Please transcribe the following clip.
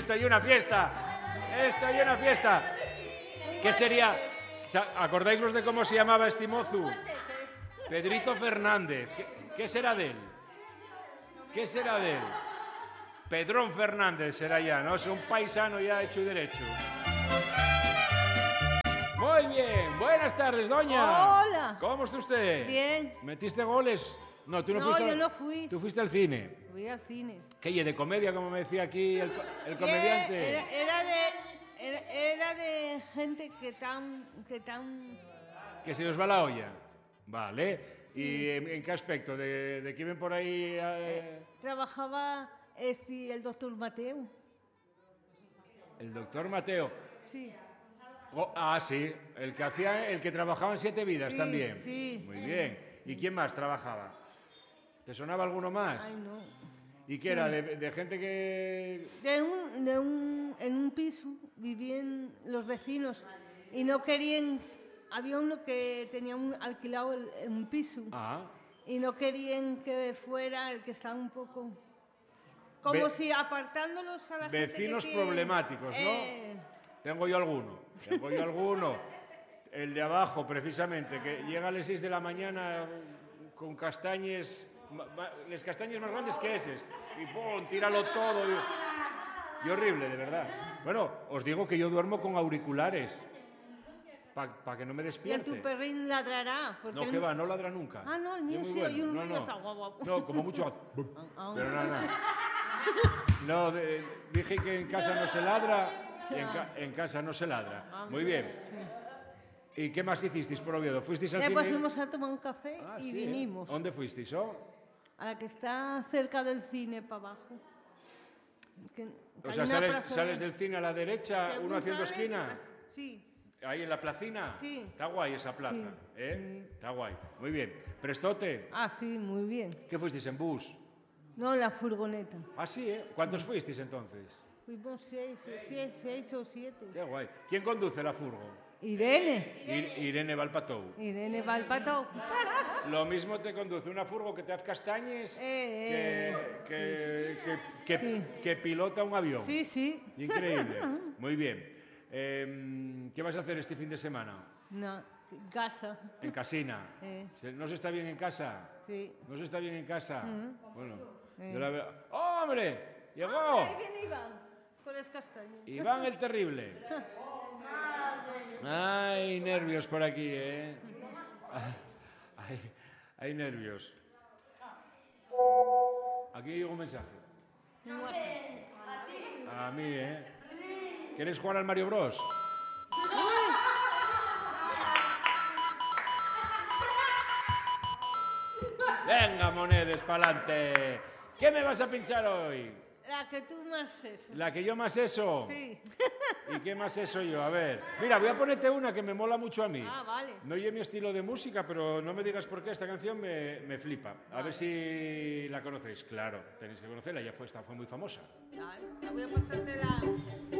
Esto y una fiesta. Esto y una fiesta. ¿Qué sería? ¿Acordáis vos de cómo se llamaba este mozu? Pedrito Fernández. ¿Qué será de él? ¿Qué será de él? Pedrón Fernández será ya, ¿no? Es un paisano ya hecho y derecho. Muy bien. Buenas tardes, doña. Hola. ¿Cómo está usted? Bien. ¿Metiste goles? No, tú no fuiste. No, yo no fui. Tú fuiste al cine. Fui al cine. ¿Qué? ¿De comedia, como me decía aquí el comediante? Era de gente que tan... Que se os va la olla. Vale. Sí. ¿Y en qué aspecto? ¿De quién ven por ahí? Trabajaba el doctor Mateo. El doctor Mateo. Sí. Sí. El que trabajaba en Siete Vidas, sí, también. Sí. Muy bien. ¿Y quién más trabajaba? ¿Te sonaba alguno más? Ay, no. ¿Y qué era? ¿De gente que...? En un piso vivían los vecinos y no querían... Había uno que tenía alquilado un piso y no querían que fuera el que estaba un poco... Como si apartándolos a la gente. Vecinos problemáticos, ¿no? Tengo yo alguno. El de abajo, precisamente, que llega a las 6 de la mañana con castañes... Las castañas más grandes que eses. Y ¡pum! Tíralo todo. Y horrible, de verdad. Bueno, os digo que yo duermo con auriculares. Para que no me despierte. ¿Y tu perrín ladrará? No, que va, no ladra nunca. Ah, no, el mío sí, hay un ruido. No, como mucho. Pero nada. No, dije que en casa no se ladra y en casa no se ladra. Muy bien. ¿Y qué más hicisteis por Oviedo? ¿Fuisteis al cine? Pues fuimos a tomar un café y vinimos. ¿Dónde fuisteis? A la que está cerca del cine, para abajo. O sea, sales del cine a la derecha, uno haciendo esquina. Sí. Ahí en la placina. Sí. Está guay esa plaza, ¿eh? Sí. Está guay. Muy bien. ¿Prestote? Sí, muy bien. ¿Qué fuisteis, en bus? No, en la furgoneta. Sí, ¿eh? ¿Cuántos fuisteis entonces? Fuimos 6 o 7. Qué guay. ¿Quién conduce la furgo? Irene. Irene Valpatou. Irene Valpatou. Lo mismo te conduce una furgo que te hace castañes que pilota un avión. Sí, sí. Increíble. Muy bien. ¿Qué vas a hacer este fin de semana? No, en casa. ¿En casina? ¿No se está bien en casa? Sí. ¿No se está bien en casa? Bueno, yo la veo... ¡Oh, hombre! ¡Llegó! Ahí viene Iván, con las castañas. Iván el terrible. Ay, nervios por aquí, ¿eh? Hay nervios. Aquí llegó un mensaje. A mí, ¿eh? ¿Quieres jugar al Mario Bros? Venga, monedes, pa'lante. ¿Qué me vas a pinchar hoy? La que tú más eso. ¿La que yo más eso? Sí. ¿Y qué más eso yo? A ver. Mira, voy a ponerte una que me mola mucho a mí. Vale. No oye mi estilo de música, pero no me digas por qué esta canción me flipa. A ver si la conocéis. Claro, tenéis que conocerla, fue muy famosa. Vale, la voy a pasársela.